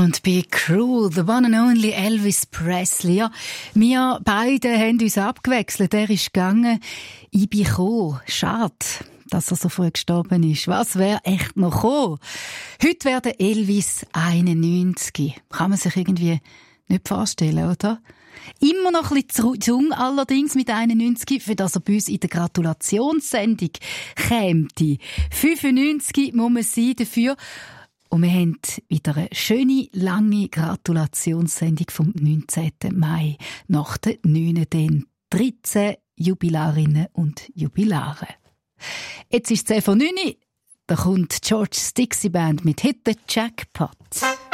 Don't be cruel, the one and only Elvis Presley. Ja, wir beide haben uns abgewechselt. Er ist gegangen, ich bin gekommen. Schade, dass er so früh gestorben ist. Was wäre echt noch gekommen? Heute wäre der Elvis 91. Kann man sich irgendwie nicht vorstellen, oder? Immer noch ein bisschen zu jung, allerdings mit 91, für das er bei uns in der Gratulationssendung käme. 95 muss man sein dafür. Und wir haben wieder eine schöne, lange Gratulationssendung vom 19. Mai. Nach den 9. 13 Jubilarinnen und Jubilare. Jetzt ist es 10 vor 9. Da kommt George Dixie Band mit «Hit the Jackpot».